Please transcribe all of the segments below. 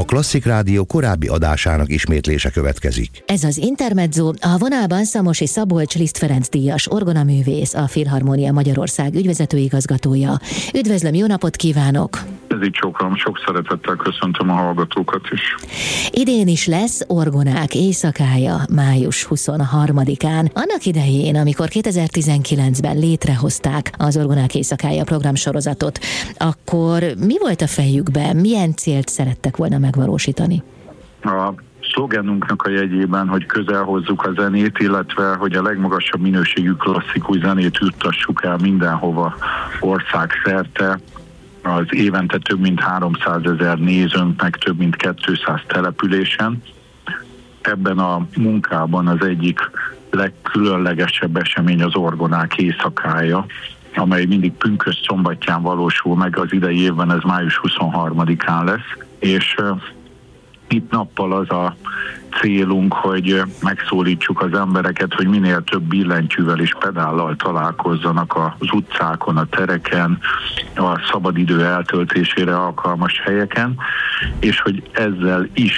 A Klasszik Rádió korábbi adásának ismétlése következik. Ez az Intermezzo, a vonalban Szamosi Szabolcs Liszt Ferenc díjas orgonaművész, a Filharmónia Magyarország ügyvezető igazgatója. Üdvözlöm, jó napot kívánok! Ez így csókolom, sok szeretettel köszöntöm a hallgatókat is. Idén is lesz Orgonák éjszakája május 23-án. Annak idején, amikor 2019-ben létrehozták az Orgonák éjszakája programsorozatot, akkor mi volt a fejükben? Milyen célt szerettek volna megvalósítani? A szlogenunknak a jegyében, hogy közel hozzuk a zenét, illetve hogy a legmagasabb minőségű klasszikus zenét juttassuk el mindenhova országszerte, az évente több mint 300 000 nézőnk, meg több mint 200 településen. Ebben a munkában az egyik legkülönlegesebb esemény az Orgonák éjszakája, amely mindig pünkösd-szombatján valósul meg, az idei évben ez május 23-án lesz, és itt nappal az a célunk, hogy megszólítsuk az embereket, hogy minél több billentyűvel és pedállal találkozzanak az utcákon, a tereken, a szabadidő eltöltésére alkalmas helyeken, és hogy ezzel is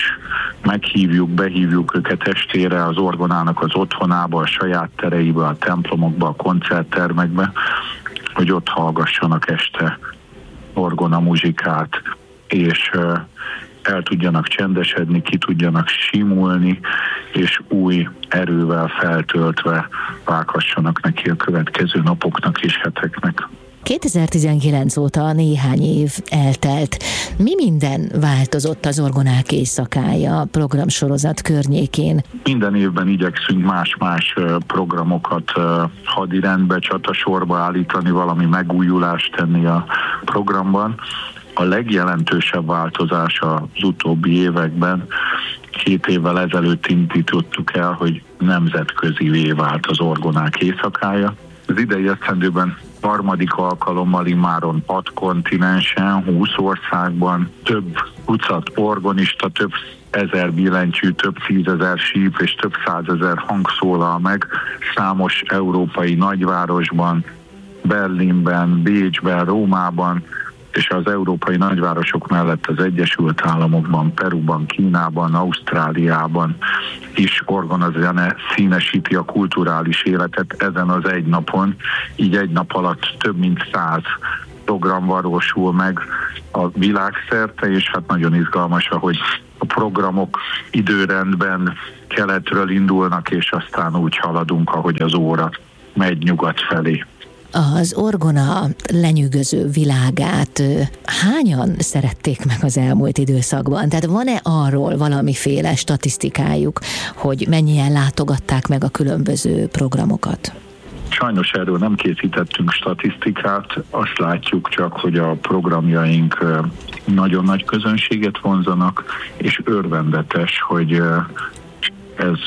behívjuk őket estére az orgonának az otthonába, a saját tereibe, a templomokba, a koncerttermekbe, hogy ott hallgassanak este orgona muzsikát, és el tudjanak csendesedni, ki tudjanak simulni, és új erővel feltöltve vághassanak neki a következő napoknak és heteknek. 2019 óta néhány év eltelt. Mi minden változott az Orgonák éjszakája programsorozat környékén? Minden évben igyekszünk más-más programokat hadirendbe, csatasorba állítani, valami megújulást tenni a programban. A legjelentősebb változás az utóbbi években, 2 évvel ezelőtt indítottuk el, hogy nemzetközivé vált az Orgonák éjszakája. Az idei esztendőben 3. alkalommal immáron 6 kontinensen, 20 országban több tucat orgonista, több 1000 billentyű, több 10 000 síp és több 100 000 hang szólal meg számos európai nagyvárosban, Berlinben, Bécsben, Rómában, és az európai nagyvárosok mellett az Egyesült Államokban, Peruban, Kínában, Ausztráliában is orgonazene színesíti a kulturális életet ezen az egy napon. Így egy nap alatt több mint 100 program valósul meg a világszerte, és hát nagyon izgalmas, ahogy a programok időrendben keletről indulnak, és aztán úgy haladunk, ahogy az óra megy nyugat felé. Az orgona lenyűgöző világát hányan szerették meg az elmúlt időszakban? Tehát van-e arról valamiféle statisztikájuk, hogy mennyien látogatták meg a különböző programokat? Sajnos erről nem készítettünk statisztikát, azt látjuk csak, hogy a programjaink nagyon nagy közönséget vonzanak, és örvendetes, hogy ez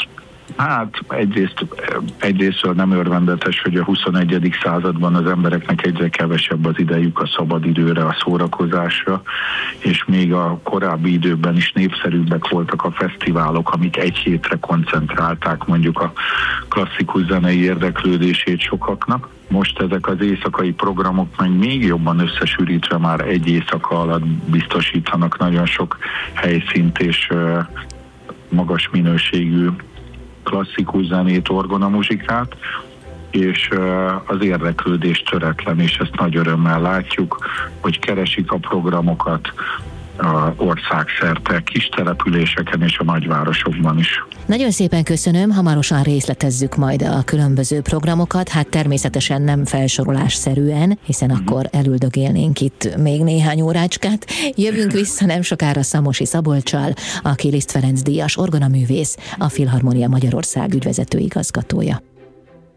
egyrésztől nem örvendetes, hogy a 21. században az embereknek egyre kevesebb az idejük a szabadidőre, a szórakozásra, és még a korábbi időben is népszerűbbek voltak a fesztiválok, amik egy hétre koncentrálták mondjuk a klasszikus zenei érdeklődését sokaknak. Most ezek az éjszakai programok meg még jobban összesűrítve már egy éjszaka alatt biztosítanak nagyon sok helyszínt és magas minőségű klasszikus zenét, orgonamuzsikát, és az érdeklődés töretlen, és ezt nagy örömmel látjuk, hogy keresik a programokat országszerte, kis településeken és a nagyvárosokban is. Nagyon szépen köszönöm, hamarosan részletezzük majd a különböző programokat, hát természetesen nem felsorolásszerűen, hiszen akkor elüldögélnénk itt még néhány órácskát. Jövünk vissza nem sokára Szamosi Szabolccsal, aki Liszt Ferenc díjas orgonaművész, a Filharmónia Magyarország ügyvezető igazgatója.